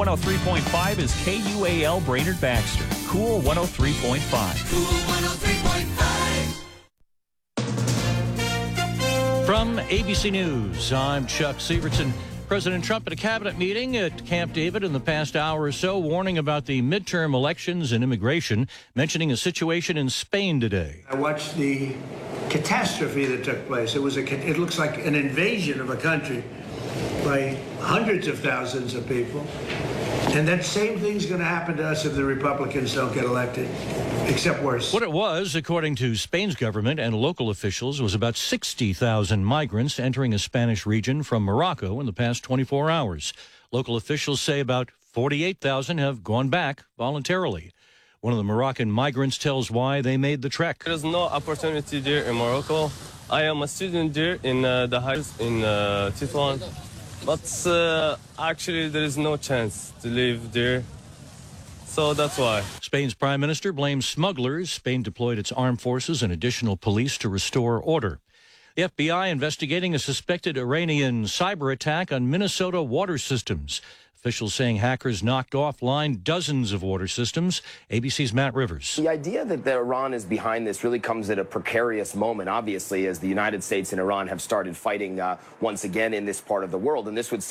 103.5 is KUAL Brainerd Baxter. Cool 103.5. Cool 103.5. From ABC News, I'm Chuck Severson. President Trump at a cabinet meeting at Camp David in the past hour or so, warning about the midterm elections and immigration, mentioning a situation in Spain today. I watched the catastrophe that took place. It looks like an invasion of a country by hundreds of thousands of people. And that same thing's going to happen to us if the Republicans don't get elected, except worse. What it was, according to Spain's government and local officials, was about 60,000 migrants entering a Spanish region from Morocco in the past 24 hours. Local officials say about 48,000 have gone back voluntarily. One of the Moroccan migrants tells why they made the trek. There's no opportunity there in Morocco. I am a student there in the heights in Tetuan. But actually, there is no chance to live there. So that's why. Spain's prime minister blames smugglers. Spain deployed its armed forces and additional police to restore order. The FBI investigating a suspected Iranian cyber attack on Minnesota water systems. Officials saying hackers knocked offline dozens of water systems. ABC's Matt Rivers. The idea that Iran is behind this really comes at a precarious moment, obviously, as the United States and Iran have started fighting once again in this part of the world. And this would